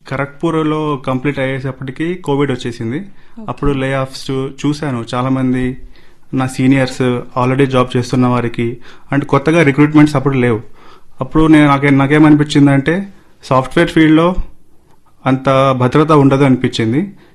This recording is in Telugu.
ఖరగ్పూర్లో కంప్లీట్ అయ్యేటప్పటికి కోవిడ్ వచ్చేసింది. అప్పుడు లే ఆఫ్స్ చూశాను. చాలామంది నా సీనియర్స్ ఆల్రెడీ జాబ్ చేస్తున్న వారికి అండ్ కొత్తగా రిక్రూట్మెంట్స్ అప్పుడు లేవు. అప్పుడు నాకేమనిపించిందంటే సాఫ్ట్వేర్ ఫీల్డ్లో అంత భద్రత ఉండదు అనిపించింది.